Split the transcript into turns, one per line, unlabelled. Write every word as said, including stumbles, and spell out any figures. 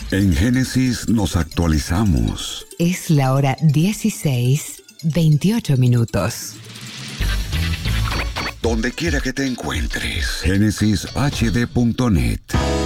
En Génesis nos actualizamos.
Es la hora dieciséis, veintiocho minutos.
Donde quiera que te encuentres, génesis h d punto net.